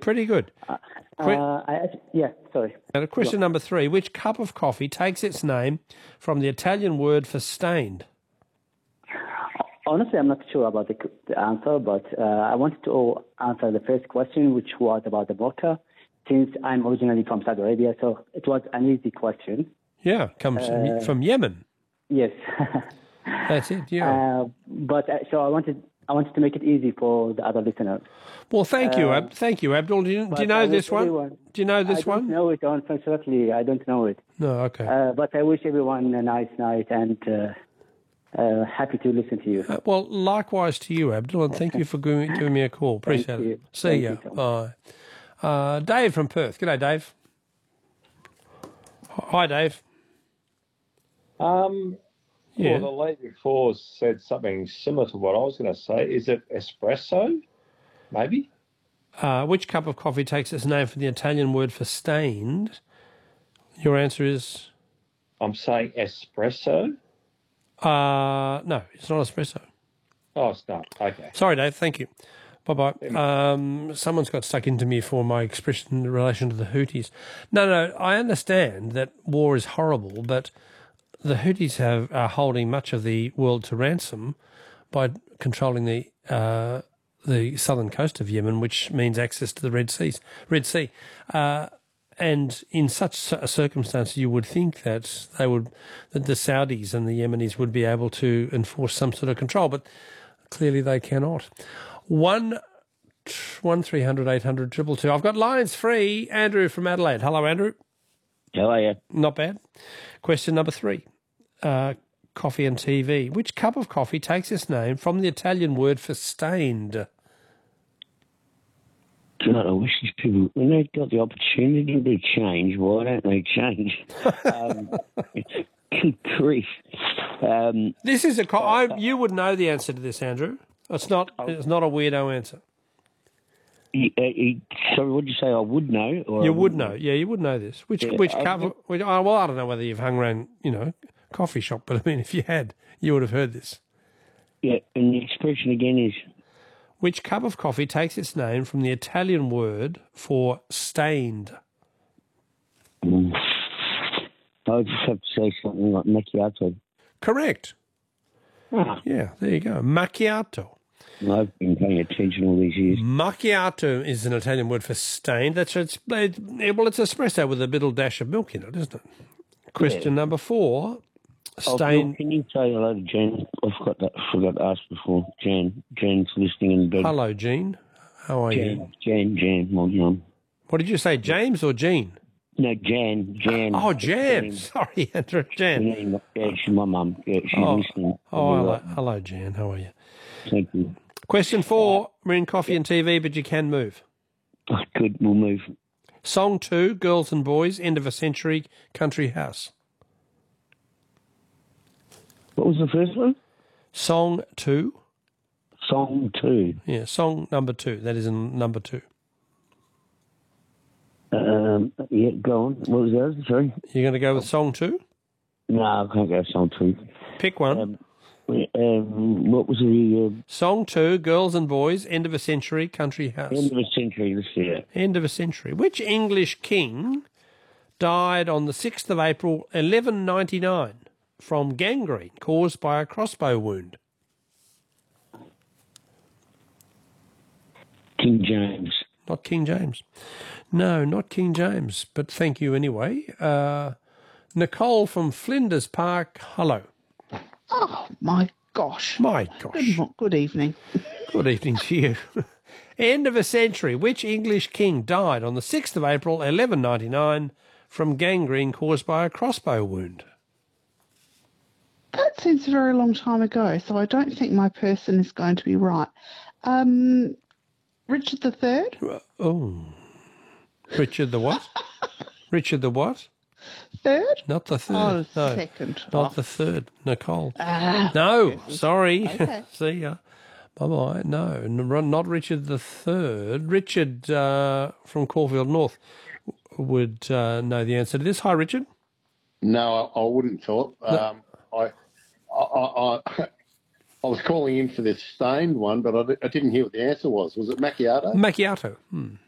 Pretty good. Sorry. And question number 3. Which cup of coffee takes its name from the Italian word for stained? Honestly, I'm not sure about the answer, but I wanted to answer the first question, which was about the mocha, since I'm originally from Saudi Arabia, so it was an easy question. Yeah, comes from Yemen. Yes. That's it, yeah. So I wanted to make it easy for the other listeners. Well, thank you, Abdul. Do you know this one? Do you know this one? I don't know it, unfortunately. I don't know it. No, okay. But I wish everyone a nice night and happy to listen to you. Well, likewise to you, Abdul, and thank you for giving me a call. Appreciate it. See you. Bye. Dave from Perth. G'day, Dave. Hi, Dave. Well, the lady before said something similar to what I was going to say. Is it espresso, maybe? Which cup of coffee takes its name from the Italian word for stained? Your answer is? I'm saying espresso. No, it's not espresso. Oh, it's not. Okay. Sorry, Dave. Thank you. Bye-bye. Someone's got stuck into me for my expression in relation to the Houthis. No, I understand that war is horrible, but the Houthis are holding much of the world to ransom by controlling the southern coast of Yemen, which means access to the Red Sea. And in such a circumstance, you would think that that the Saudis and the Yemenis would be able to enforce some sort of control, but clearly they cannot. 1300 800 222. I've got lines free. Andrew from Adelaide. Hello, Andrew. How are you? Not bad. Question number 3. Coffee and TV. Which cup of coffee takes its name from the Italian word for stained? God, I wish these people, when they've got the opportunity to change, why don't they change? Good grief. This is you would know the answer to this, Andrew. It's not a weirdo answer. Sorry, what did you say? I would know? Or you would know. Yeah, you would know this. Which cup? Well, I don't know whether you've hung around, coffee shop, but I mean, if you had, you would have heard this. Yeah, and the expression again is? Which cup of coffee takes its name from the Italian word for stained? I just have to say something like macchiato. Correct. Ah. Yeah, there you go. Macchiato. I've been paying attention all these years. Macchiato is an Italian word for stained. It's espresso with a little dash of milk in it, isn't it? Question number 4. Stained. Can you say hello to Jan? I forgot to ask before. Jan's listening in bed. Hello, Jean. How are you? Jan, my mum. What did you say, James or Jean? No, Jan. Oh, Jan. Sorry, Andrew. Jan. Yeah, she's my mum. Yeah, she's listening. Oh, hello, Jan. How are you? Thank you. Question 4. We're in coffee and TV, but you can move. Oh, good, we'll move. Song 2, Girls and Boys, End of a Century, Country House. What was the first one? Song 2. Song 2. Yeah, song number 2. That is in number 2. Yeah, go on. What was that? Sorry? You're going to go with song 2? No, I can't go song 2. Pick one. What was the... Song 2, Girls and Boys, End of a Century, Country House. End of a Century, let's see it. End of a Century. Which English king died on the 6th of April, 1199, from gangrene caused by a crossbow wound? King James. Not King James. No, not King James, but thank you anyway. Nicole from Flinders Park, hello. Oh, my gosh. My gosh. Good evening. Good evening to you. End of a century. Which English king died on the 6th of April, 1199, from gangrene caused by a crossbow wound? That seems a very long time ago, so I don't think my person is going to be right. Richard III? Oh. Richard the what? Richard the what? Third? Not the third. Oh, no, second. Not the third. Nicole. No, sorry. Okay. See ya. Bye-bye. No, not Richard the third. Richard from Caulfield North would know the answer to this. Hi, Richard. No, I wouldn't, Philip. No. I was calling in for this stained one, but I didn't hear what the answer was. Was it macchiato? Macchiato.